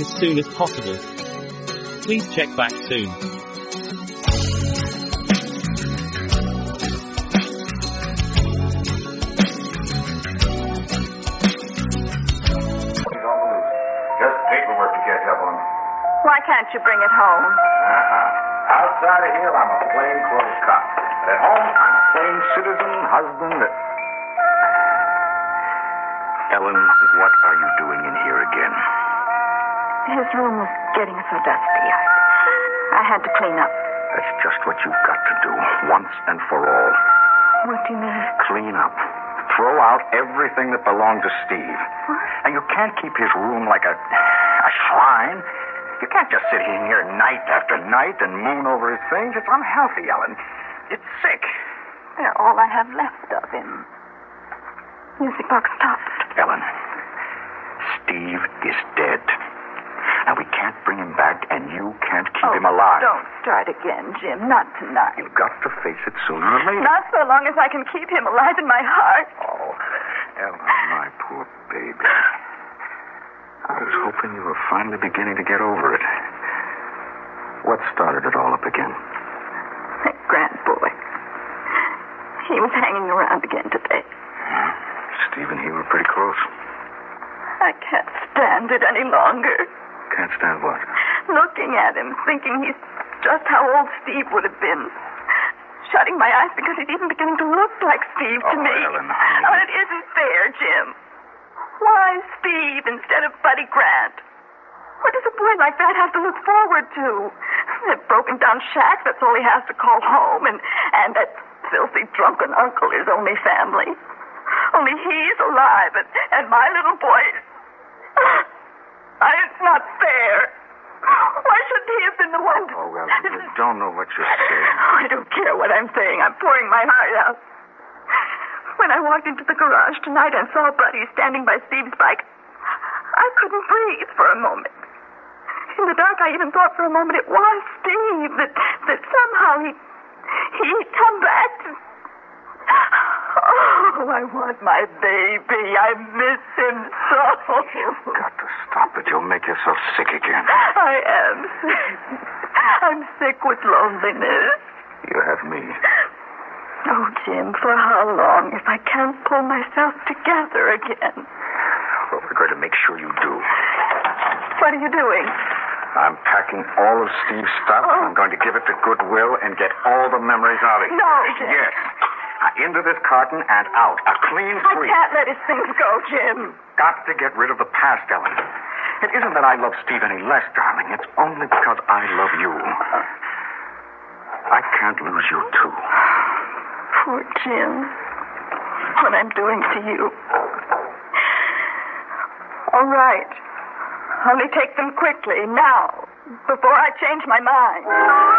as soon as possible. Please check back soon. Just paperwork to catch up on. Why can't you bring it home? Outside of here, I'm a plainclothes cop. But at home, I'm a plain citizen, husband. Ellen, what are you doing in here again? His room was getting so dusty. I had to clean up. That's just what you've got to do, once and for all. What do you mean? Clean up. Throw out everything that belonged to Steve. What? And you can't keep his room like a shrine. You can't just sit in here night after night and moon over his things. It's unhealthy, Ellen. It's sick. They're all I have left of him. Music box stopped. Ellen, Steve is dead. And we can't bring him back, and you can't keep him alive. Don't start again, Jim. Not tonight. You've got to face it sooner or later. Not so long as I can keep him alive in my heart. Oh, Ellen, my poor baby. I was hoping you were finally beginning to get over it. What started it all up again? That Grant boy. He was hanging around again today. Steve and he were pretty close. I can't stand it any longer. Can't stand what? Looking at him, thinking he's just how old Steve would have been. Shutting my eyes because he's even beginning to look like Steve to me. Ellen, Oh, it isn't fair, Jim. Why Steve instead of Buddy Grant? What does a boy like that have to look forward to? That broken down shack, that's all he has to call home. And that filthy drunken uncle, his only family. Only he's alive, and my little boy... It's not fair. Why shouldn't he have been the one to... Oh, well, you don't know what you're saying. I don't care what I'm saying. I'm pouring my heart out. When I walked into the garage tonight and saw Buddy standing by Steve's bike, I couldn't breathe for a moment. In the dark, I even thought for a moment it was Steve, that somehow he'd come back to... Oh, I want my baby. I miss him so. You've got to stop it. You'll make yourself sick again. I am sick. I'm sick with loneliness. You have me. Oh, Jim, for how long if I can't pull myself together again? Well, we're going to make sure you do. What are you doing? I'm packing all of Steve's stuff. Oh. I'm going to give it to Goodwill and get all the memories out of it. No, Jim. Yes. Into this carton and out. A clean sweep. I can't let his things go, Jim. Got to get rid of the past, Ellen. It isn't that I love Steve any less, darling. It's only because I love you. I can't lose you, too. Poor Jim. What I'm doing to you. All right. Only take them quickly, now, before I change my mind.